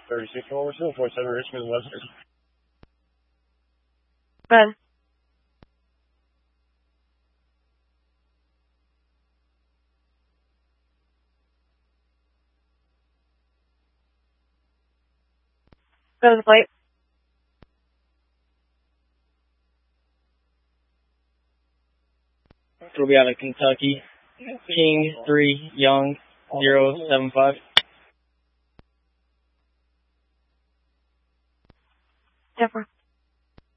36 over 747 Richmond Western. Good. Go to the plate. We'll be out of Kentucky. King 3, Young 075. Deborah.